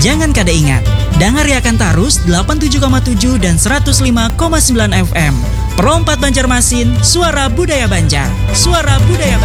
Jangan kada ingat, dengar akan Tarus 87,7 dan 105,9 FM. Perompat Banjarmasin, suara budaya Banjar. Suara budaya Banjar.